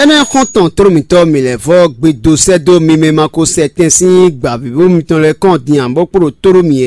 ene content trop mi to mi le vo gbe do se do mi me ma ko certain si gba bi bo mi ton le compte ni an bo pro toro mi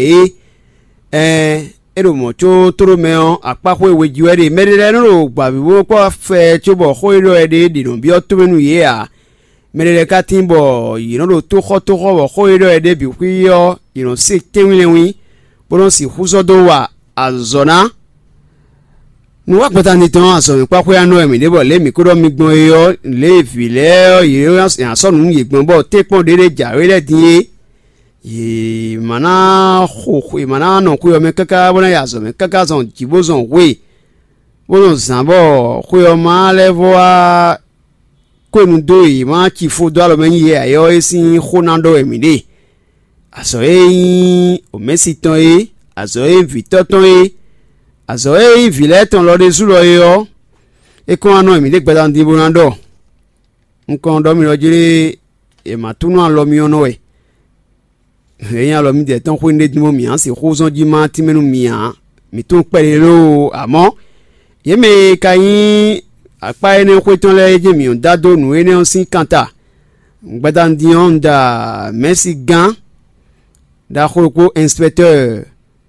ero mo cho toro me on apa ko we ju ere me le no gba bi bo ko fe cho bo ko ro ede di no bi o to menu ye a me le ka tin bo yi no to ko bo ko ro ede bi ku yo yi no se tenwi wi bo no si huzo do wa azona nu wa pata ni ton aso mi pa ko ya no emi de bo le mi ko do mi gbon yo le file yi aso nu yi gbon bo te pon dere jare le din yi mana ho mana no ko yo me kaka bona ya so me kaka zon jibo zon we bo no san bo ko yo ma le vo a ko nu do yi ma ki fo do alo me yi ayo esin Ronaldo emi de aso o Messi ton aso Victor ton aso vile ton lo de zulo yo e ko ano mi de gbedan di bonando nkan do mi lo jire e matunu an lo mi ono eyan lo mi de ton ko nde mo mi an se khozon di ma ti menu mi an mi tun pele lo amo ye me kayin apa ene ko ton le je mi on dado nu ene on sin kanta gbedan di on da Messi gan da ko inspecteur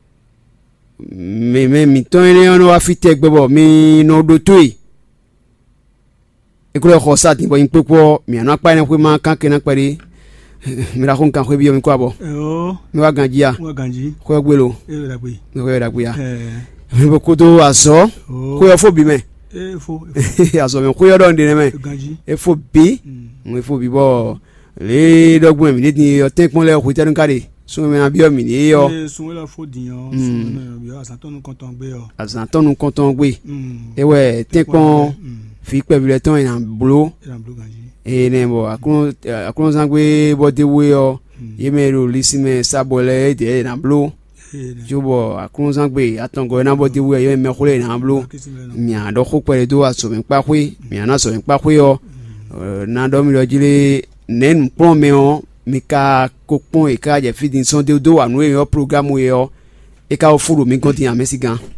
mi ton ene ono afite gbebo mi no do toyi e ko ko sa tin bo in popo mi ana pa ene ko ma kan kenan pare mi ra ko kan ko bi mi ko abo mi wa ganji ko gbelo ko da gbe ya mi bo ko do aso ko yo fo bi me aso mi ko yo don de me e fo bi mo fo bi bo le dogbon mi ni o ten pon le ko tenu kare sun me na bi o mi ni yo sun la fo diyan sun na bi asantonu konton gbe ewe ten pon fi pe bi le ton en blo e ne bo akun sangwe bo de we o ye me ro lisime sabole de na blo jobo akun sangwe atongo na bo de we ye me khole na blo mi an do ko pe do aso mi pa kwe mi an aso mi pa kwe o na do mi lo jile nen pon me o mi ka kokpon e ka je feeding son de do anu e yo programme we yo e ka o furu mi konti an Messi gan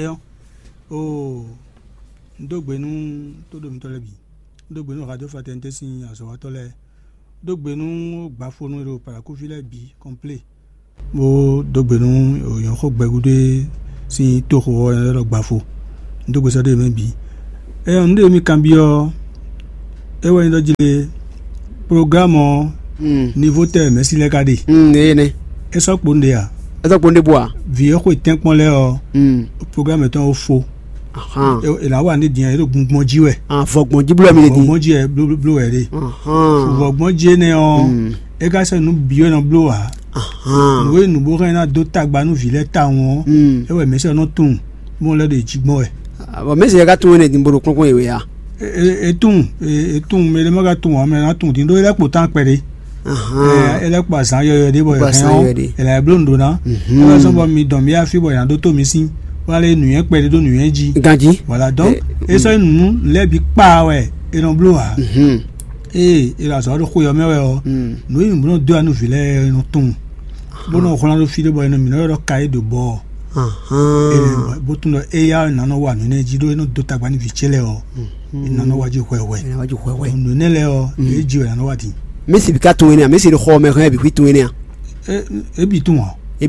ndogbenu to do mi to le bi ndogbenu radio fraternité sin aso wa to le ndogbenu gba fonu ro para ko file bi complet mo dogbenu yo ko gbegude sin to ko ro gba fo ndogbe so de me bi nde mi kan bi o e wa ndo jile programme niveau te Messi le kade ne e so ponde ya e so ponde boa vie ko tenpon le o programme ton o fo e la wa ni dian e gungbon ji we fogbon ji blo mi le di gungbon ji e blo e de fogbon ji ne o e ka se nu bi o na blo wa we nu bo ren na do tagba nu vile ta won e we Messi no tun mo le de jigbon e bo Messi ka tun ne di mboro kunkun ewe ya etun me le ma ka tun o me na tun din do ile po tan pere ele pa san yo de boy ele blondo na e so bo mi don mi afi boy na do to mi sin wale nu yen pere do nu yen ji ganji voilà donc e so nu le bi pa we e no blo ha e la so do ko yo mewe o no yin blo do anu vile no tun bo no ko na do fi de boy no mi no ro kai de bo bo tun no e ya na no wa nu ne ji do no do tagba ni vi chele o na no wa ji kwewe no ne le o e ji na no wa ti Messi bi ka tun ni Messi ro ho me kan e bi fi tun ni e bi tun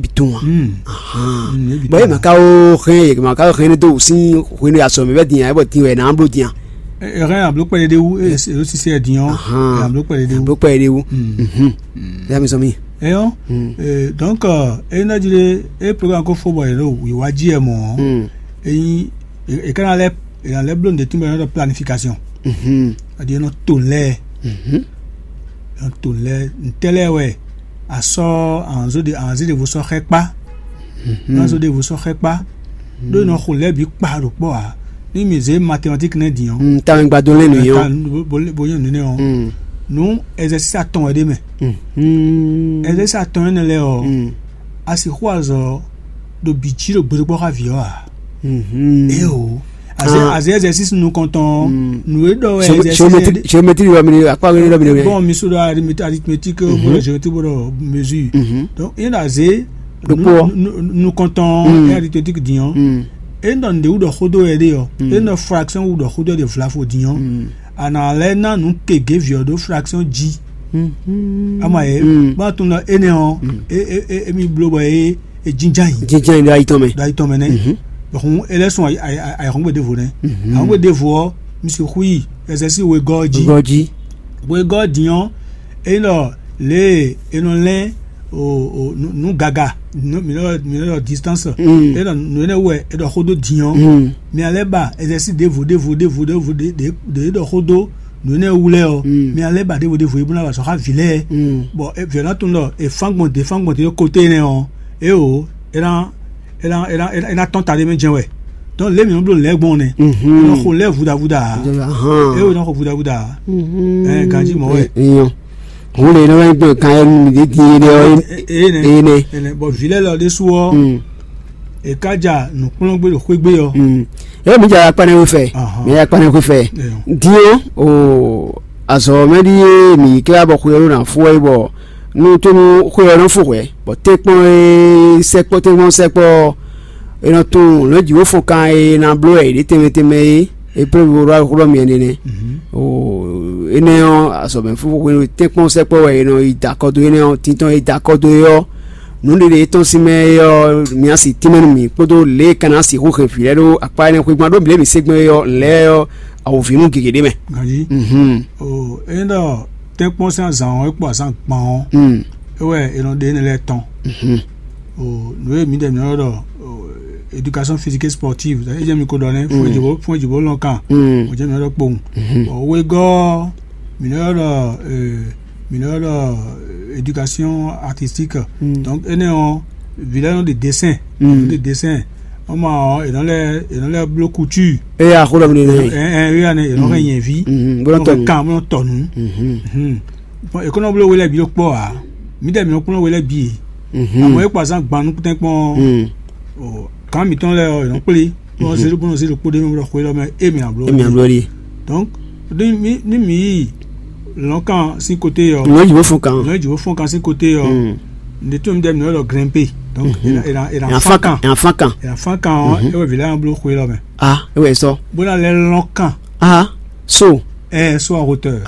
boy ma ka o khen do si ko ni aso me be dian e bo tin we na blo dian e ren ablo pe de wu e si se dian ablo pe de wu ya mi so mi donc e na jire e program ko fo boy lo wi wa ji e mo e kana le blonde de timbe de planification adi no tonle ntele we aso anzo de vous so repa anzo de vous so repa do no khole bi pa ro po a ni mise mathématique ne dion ta ngba do le nu yo bo yo ne o nu exercice aton e de me exercice aton ne le o asi khoazo do bichi ro gbo ra vi o a e o as exercice nous comptons nous do exercice géométrie wa mi apa ni lo mi bon mi so do arithmétique pour géométrie pour mesure donc il a nous comptons arithmétique dion et dans de ou de hodo et de et une fraction ou de hodo de flafo dion ana lena nu kege viodo fraction g ama e ba tun na eneon e mi blobo e jinjan da itome ne bon élection ay rombe de voné rombe de vo monsieur hui exercice we goji dion et là les et non les o nu gaga no distance et là nous ne ouais et de hodo dion mais aleba exercice de vo de hodo nous ne oulé mais aleba de vo ibuna ba so ha vile bon et violent tout là et fangmo de côté né et o ela tonta de menjen ouais donc les mi blo le gbon ne no ko le vuda et o no ko vuda ganji mo ouais on le no gbe kan mi de ene bo vile lo de suo e kaja no kun gbe lo gbe yo e mi ja pa ne we fe mi ja pa ne ko fe dio o aso me di mi ke abo ko yo na fo e bo nous tenons cohérent forêt bon techniquement sepo et non tout le duo faut quand et na bleu et teme et puis voir quoi bien né oh et néon aso ben faut que techniquement sepo et non il d'accord de néon tinton il d'accord de yo nous les ton si mais mi asi timenu mi podo le kana si ko refilero apa ne ko mado bile mi segme yo le yo au vinu gigede me ganji oh et non techniquement ça en et quoi ça pan ouais et non donner le temps oh nous mi dem no éducation physique et sportive ça j'aime ko donner faut du bon longtemps j'aime no pon we go mineur éducation artistique donc et non vilain de dessin on m'a et dans les blocs couture et à quoi oui et non rien vie bon ton et qu'on a bloqué les bio po a mi dem no ko le bi amo e pa san gbanu tenpon o quand mi ton le non pli bon zero po de mi ro ko le me e mi ablo donc mi l'encan si côté yo no jibo fon kan si côté yo de tout me dem no le grimper donc il a fakan e villa en bloc ko le me ouais ça bon le l'encan so soit en hauteur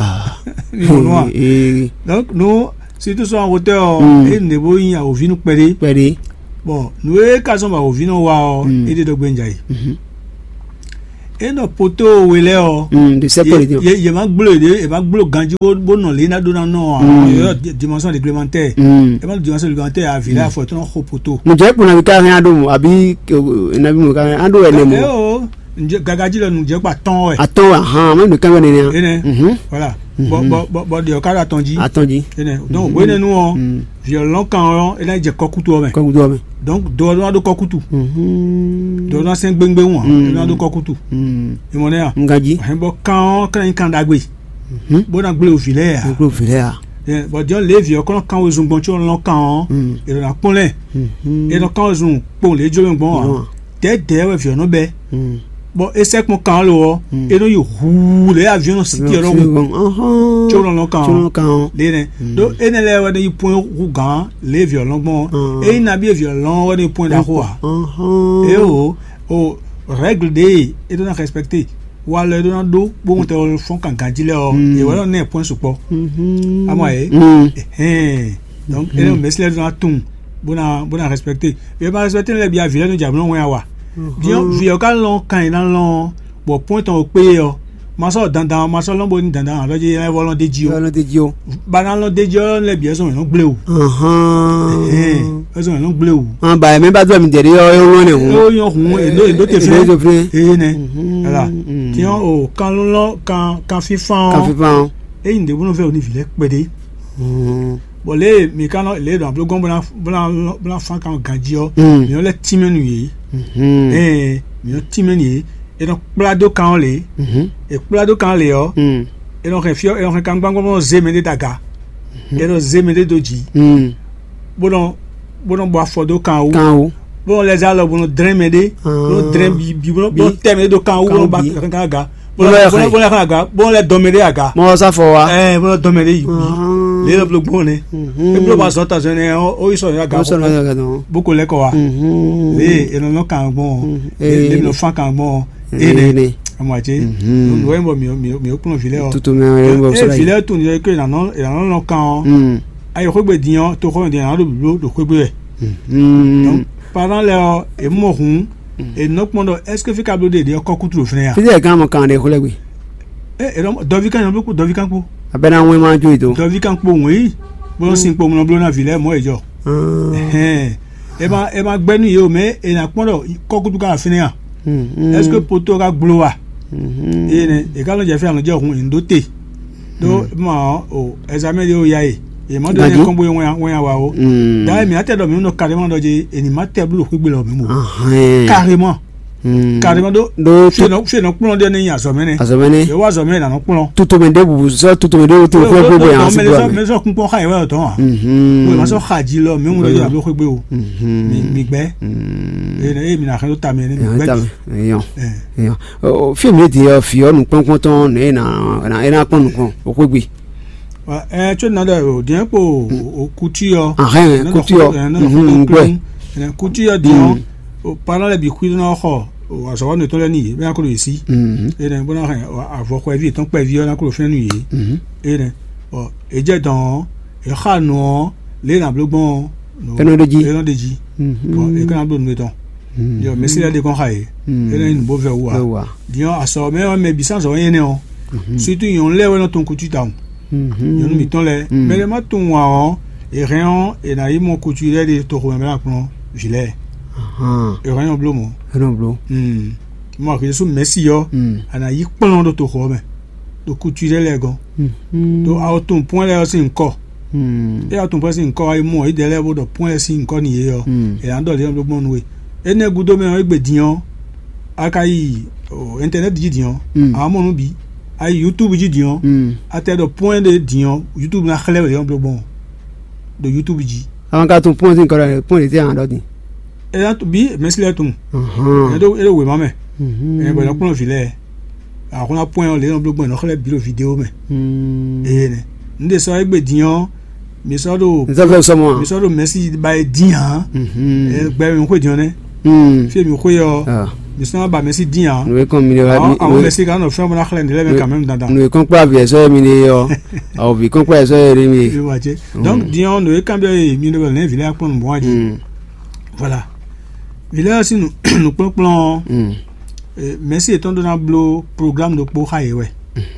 donc nous si tout soit en hauteur et ne boyin a ovinu pere bon nous e ka so ba ovinu wa et de gbenjai et no poto wele de sepole ye ma glo ganji bo no le na do na no dimension réglementaire et ma dimension réglementaire a villa faut ton poto nous je pour na ka ran ado abi na bi mo ka ran ado ele mo gagaji le nous je pas ton ouais même le kan ne voilà bon de ka attendu donc wene nous violent quand et là je kokutu me donc do kokutu do na 5 gbengbe won do kokutu e mo ne a ngaji bo kan dagbe bo na gbe o filet bon Dieu les vieux quand aux bon tu l'on quand et la ponle et donc quand aux pon les jo bon tête ouais vieux no be bon et c'est mon quand lo et non you les avions no cité lo tu l'on quand les donc et ne le de point rougan les violons bon et il n'a bien violon ouais point d'arroa et règle des et de respecter wala do na do bon te fon kan ganji le et voilà ne point support ama donc et on mesle do na tun bona respecter et pas respecter les bien violon diablo won wa bien vieux kan lon kan na lon bon point on pe yo maso dandan maso lon bo ni dandan lo je volon de dio banan lo de dio le bien so no gble o eso no gble o ba me ba do mi dere yo won ne o yo hun e do te fe ne voilà tiens o kan lon kan fifan e inde bo no fe oni vile pede bon le mi kan le do blogon bla fan kan ganji o mi le timenu yi mi timenu et donc plado kan le et plado kan le yo et donc refio et donc kan gbangbo zemede daga et donc zemede doji bon bo afodo kan o bon les alors bon dremede bon drem bi bon temede do kan o ba kan ga bon les dominer aga mo sa fo wa bon dominer yi les le bon ne et le pas sorta jeune o iso ya ga beaucoup le ko wa et non kan bon les no fan kan bon et à moitié nous voyons mieux plan filet tout mais filet tout ni que non kan ay xogbe dion to ko dion do xogbe donc pendant les et morun et non monde est-ce que fiable de ko kuturo fene ya filet kan mo kan de xole gbe dovi kan beaucoup dovi kan po abena won ma jo ito dovi kan po wi bo sin po mo na filet mo ejo e ma gbenu yo mais e na pondo ko kutu kan fene ya est-ce que poto ka glowa et quand j'ai fait un jour on doté donc moi au examen de yae et moi donné comme on wa o d'ailleurs mais attends mais on carrément doje et ni maté bleu ko gbelo mi mo carrément do fait no plon de ni asomene e wa asomene na no plon tout me de bu so tout me de to ko bo yan mais so kun po ha e wa to ha we ma so haji lo mi mo de ya ko gbe o mi gbe e mi na kan ta mi ni gbe o fi mi di o fi o nu pon ton ne na pon nu kon o ko gbe tu na da o din po o couture couture dion pendant les bicuits na ho o aso no to le ni be akolo isi e den bona ha avo ko evi ton pe vi na ko fe nu yi e den o e je don e kha no le na blogbon eno deji o e kan blo nu ton yo mais c'est de kon ha e den bo ve wa dion aso me bisan so yen ne o surtout yon le we no ton couture down yon mi ton le mais le maton wa e rien e na yi mon couture de to ko me la plon gilet et rien bleu mo moi que je merci yo ana yi plon de to ko me do couture les gon do a ton point là c'est encore et a ton point c'est encore ai mo et de level de point c'est encore ni yo et en do le bon we e ne gudo me egbe dion akai internet di dion a mo no bi ai YouTube di dion a te de point de dion YouTube na khale yo bon de YouTube di avant ka ton point encore point était en ordre et là bi merci là tout et do we mame et ben on filet a on a point le blog bon khale bi vidéo me et ne so egbe dion mi so do merci by dion e gbe mi ko dion ne fi mi ko yo mi so ba merci dion nous comme mi on merci quand on fait mon khale de le quand même dans nous comme pas bien so mi ne yo au vi comme pas so mi donc dion nous quand bien mi ne vile a prendre moi voilà il a aussi nous plan merci étant dans le programme de pour haye ouais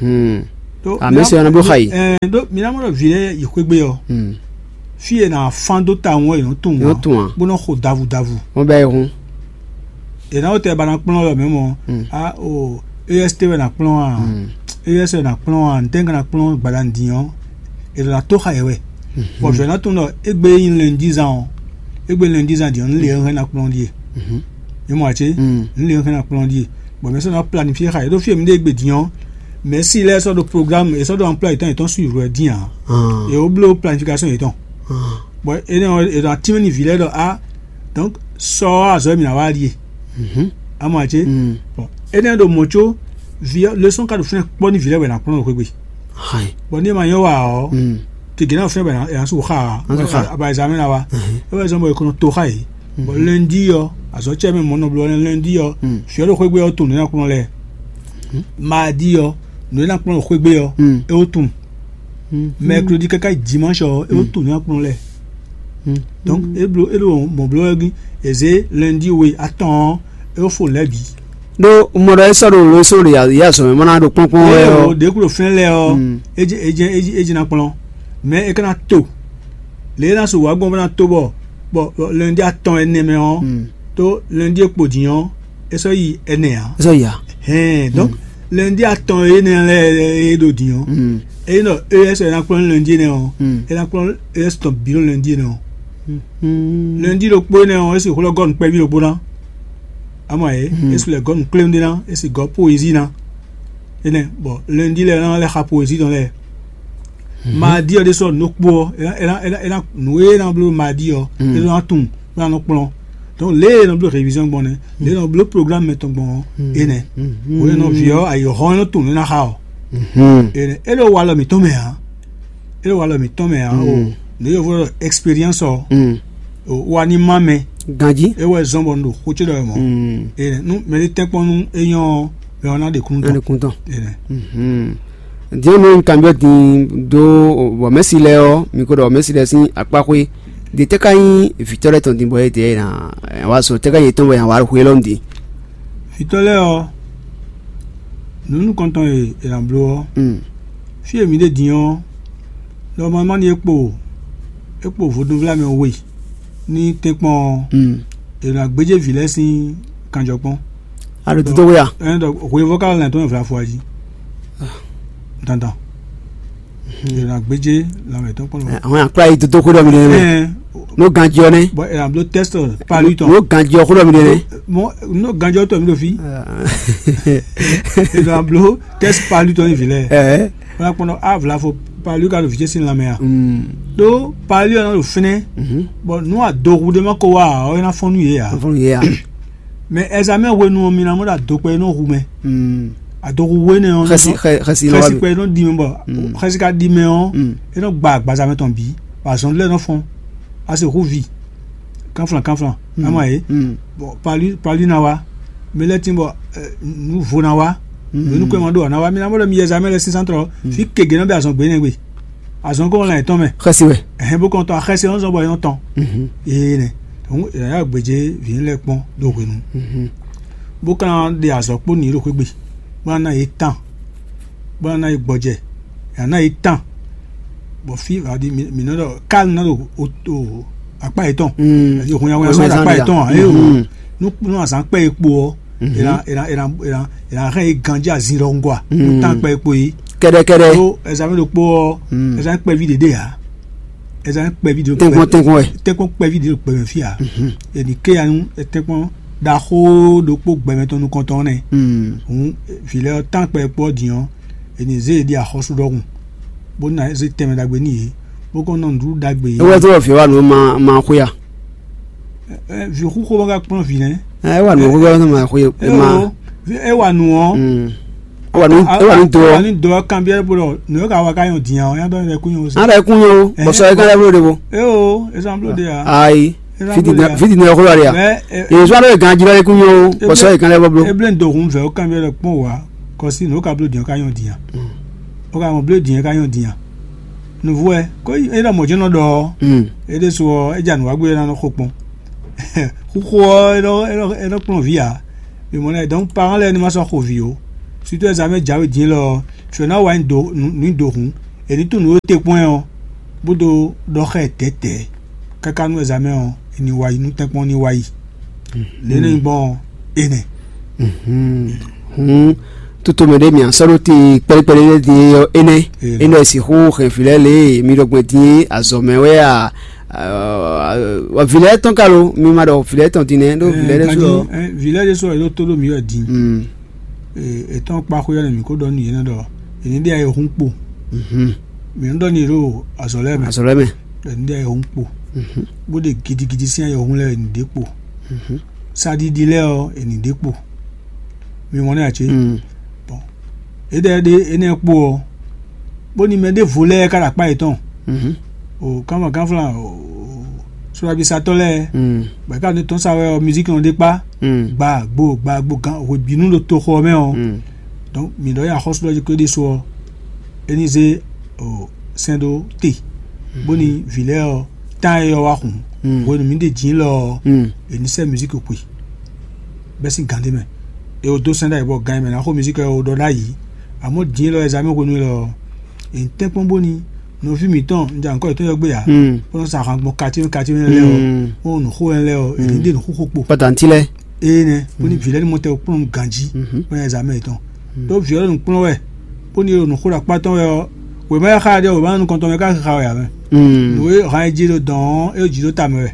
merci on a pour haye donc mi na mo vile il ko gbe yo fi na fan do ta won yo tun bo no ko davu on ba irun et na o te ba na plan lo memo o EST na plan EST na plan ntenga na plan balandion et la to haye ouais bon je na tun egbe in lundi ans egbe lundi ans dion le ren na plan die et moi tu le ren na plan die bon mais ça na planifier haye do fi mi de egbe dion mais si les sortes de programme et sortes d'emploi étant suivre dion et au bloc planification étant bon et dans timini village a donc so azo mi na wa lié à moi tu bon et dans de mocho via leçon cadre fin bon village na plan ko gbe bon ni ma yo wa o ti gina fin ba na so kha ba examen na wa e ba zo mo ko to kha yi bon lundi yo azo che me mo no blo lundi yo fiero ko gbe o to na ko le mardi yo nous na plan ko gbe yo e o tun mercredi kaka dimanche e o tun na plan le donc e mon blog eze lundi oui attends e o fo lebi do mo re so lo so ri ya so me na do ponpon o de ku lo fin le o eji na plan mais e kana to le na so wa gbon na to bo lundi attends ene me on to lundi podion e so yi ene a so ya donc lundi attends ene le do dion et non ES na plan lundi ne on et na plan ES to bilo lundi ne on lundi le po ne on e se ko lo gon pe bi lo po na amaye e se le gon claim de na e se go poésie na et ne bon lundi le na le poésie dans les mardi de so no po e na nous e na blo mardi o e na tun na no plan donc les no révision bon les no le programme mettons bon ene o no vio ayo hono tu na hao ene elo wala mi tome ha o ne yo expérience o wani mame ganji e we zombo ndo ko ti do mo ene nu me le tempo nu eyan me on a de content ene Dieu nous cambio do bo merci leo mi ko do merci le sin apakwe de te kan victoire ton dimbo ete na wa so te kan yeton wa wa ku elondi victoire o nous comptons et en bleu fi mi de dion normalement ni epo vodou vla me we ni tepon et na gbeje village sin kanjopon a le tout ya we vocal na ton vla foaji dandan et na gbeje la me ton pon on a cry tout ko do mi ne no ganjo ne bo e am lo test pa lui ton no ganjo ko do mi ne mo no ganjo to mi do fi et am lo test pa lui ton village on a pon avla fo pa lui ka do fi sin la me do pa lui on le fene bon nous a do de ma ko wa o na fonu ye ya mais examen we nu mi na mo da do pe no rume adoru we ne on khasi pe no di me bo khasi ka di me on e no gba za me ton bi par son le no fond a se rouvi kanflan amaye bon pa lui na wa me le timbo nous vo na wa nous ko mando na wa mi na mo mi examen le 600 fi kege no be azon gbe ne gbe azon ko la ton me khasi we bo kon to khasi on zo bo yon ton e ne donc ya gbeje vin le pon do we nu bo kan de azon po ni ro ko gbe bana etan bana igboje ya na etan bo fi va di mi no do kal na do o apa etan yo kun ya won so apa etan nu asan pe epo o era re ganje aziro ngwa tan pe epo yi kere o examen do po examen pe video ya examen pe video tekon pe video pe fi ya e ni ke anu tekon da ho do po gbe meton nu konton ne vile tan pe po dion e ni ze di a hosu dogun bo na ze teme dagbe ni bo kon non du dagbe e wa to fi wa no ma ko ya vi ku ko ga pon vi ne e wa no ko ga no ma ko ma e wa nu o e wa ni do cambier bo no ga wa ka yon dian ya do le kunyo o ara kunyo bo so e kan le bo de bo exemple de ai fidi ne ko la ya e so ara ganji la kunyo bo so e kan le bo e blend do run ve o cambier le pon wa ko si no ka blo dian ka yon dian o ka mo blo dian ka yon dian no voe ko e la mo je no do e de so e jan wa gbe na no kopon e pon via e mo na donc parents les animation ko vio surtout examen jawe din lo so na wa ndo ni do hun e ni tu no te point o bodo do xe tete kaka no examen o ni wa ni te point ni wa yi le ni bon ene tuto me de mi ansaro ti pere di ene si ho refilele mi do gbeti azomewe a wa village ton kalo mi ma do village ton tine do village so e to do mi odi e ton pa ko ya mi ko do ni na do ni de aye hunpo mi ndo ni ro azoleme ni de aye hunpo bo de gidi si aye hunle ni depo sadi dile o ni depo mi mo na che bon e de ene po bo ni me de voler kara pa eton o kama ganflan so abi satole ba ka ni ton sawe musique on de pa gba gbo gan o binu lo to ko me o donc mi do ya hoslo je ko de so enize o sendo ti boni villeur ta yo wa hun wo mi de jin lo eni se musique ko pi be si gande me e o do senda e bo gan me na ko musique o do la yi amo jin lo examen ko ni lo en tempo boni no fi mi ton nja nko to yo gbe ya o sa kan mo kati le o no ho le o e de no ho po patantile ne boni villeur mo te o pon ganji o examen ton do villeur no pon we boni no ho la pa ton yo we ma ka de o ba no kon ton me ka ka ya me we ra ji do don e ji do ta me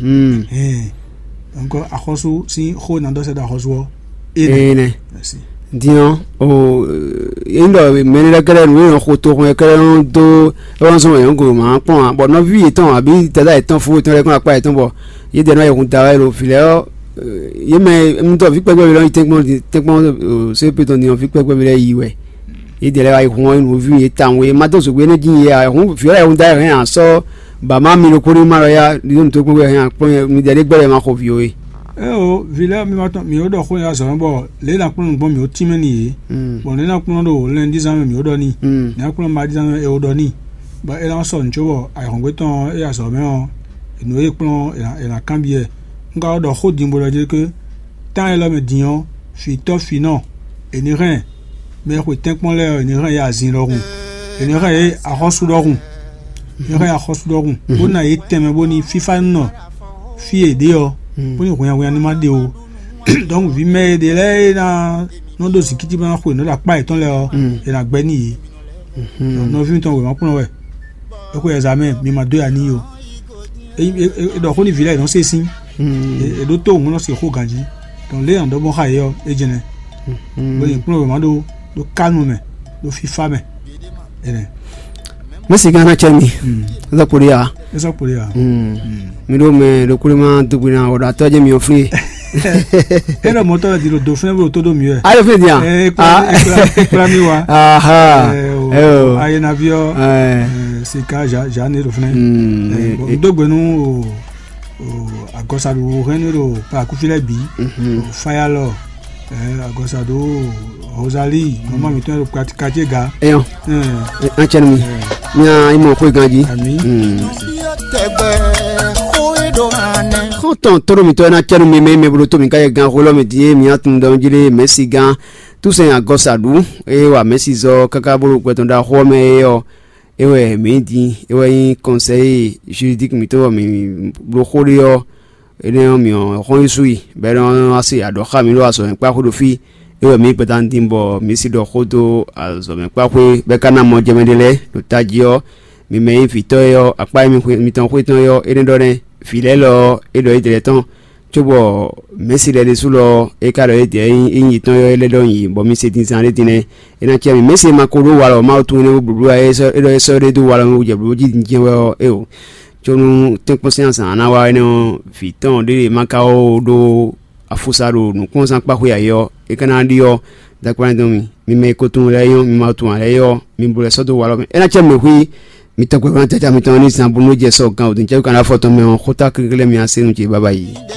donc a khosu si ho na do se da khosu ene dion o indo menele kele nu ko to ko kele do won so yan go ma pon bo no vi etan abi tada etan fu etan re kon apa etan bo ye de no ye kun ta ro file o ye me mto fi pe lo tekmon se pe ton ni fi pe le yiwe ye de le wa kun nu vi etan we ma to so gbe ne ji ya hun fi ra hun da ren an so ba ma mi lo ko ni ma ro ya ni to ko we yan pon mi de le gbe ma ko fi o villa mi mato mi odo ko ya so bo le la kun bo mi o ti meni bo le na kun do le ndi zan mi odo ni na kun ma di zan e odo ni ba e la so njo bo ai hon gbe ton e ya so me o inu e kun e la cambie nga odo ko di bo le je ke tan e lo me dion fi to fi no e ni ren me ko ten pon le ni ren ya zin lo run e ni ren e a hosu lo run ni ren a hosu lo run bo na e teme bo ni fifa no fi e de o pour nous rien ni ma de o donc vi me de là na no do sikiti ba ko no la pa iton le o e na gbe ni no vi ton we ma kun we e ko examen mi ma 2 ani o e do ko ni village non c'est sin e do to mo no se ko ganji donc le an do bon ha yo e jene bo ni kun we ma do calme me do fifa me ene Messi gana chemi za kulia me lo kulima dubina o da toje mi ofri era moto di lo do fene todo mieux ah le fait bien para mi wa ay na vio c'est ka ja ne lo fene dogbe nu agosa do renero pa ku file bi fire lo agosa do Rosalie maman mi ton pratique ga en chemi nya imo ko ganji Content toro mi to na chenu me bulu to mi ka gan holo mi die mi atun don jile Messi gan tout c'est en gosadu e wa Messi zo kaka bulu kweton da ho me yo e we mi di e we conseil juridique mi to mi bulu kholi yo e ne mi o ho isui be don asi ado kha mi lo aso en pa ko do fi e we mi petan timbo mi si do khoto azo me pa ko be kana mo jemedele do tajio mi me invito yo apa mi ton kweton yo e ne do ne filelo edo ideleton chobo Messi le sulo e karo e de yin ton yo le don yin bo mi se tin san le tin e na che mi Messi ma ko ro wa lo ma tu ne buru a eso edo eso de du wa lo je buru ji nje wo e o chonu ten conscience ana wa no fiton de makao do afusaro nu konsan pa ko ya yo e kana ndi yo da kwando mi me ko tun le yo mi ma tun le yo mi buru so do wa lo e na che mi hui mi to ko ran tata mi to ni san bunu je so kan o tin che kana foto me on khota kele mi ase nu che baba yi